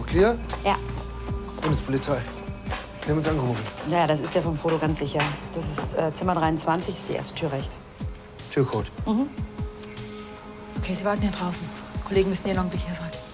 Clear? Ja. Bundespolizei. Sie haben uns angerufen. Ja, das ist ja vom Foto ganz sicher. Das ist Zimmer 23, das ist die erste Tür rechts. Türcode. Mhm. Okay, Sie warten hier draußen. Kollegen müssten hier noch ein bisschen hier sein.